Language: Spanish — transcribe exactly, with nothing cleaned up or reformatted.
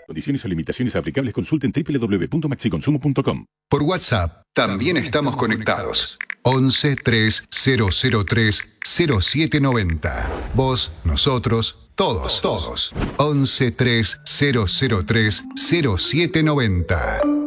Condiciones o limitaciones aplicables, consulten doble u doble u doble u punto maxiconsumo punto com. Por WhatsApp también estamos conectados. once tres cero cero tres cero siete noventa. Vos, nosotros, todos, todos. once tres cero cero tres cero siete noventa.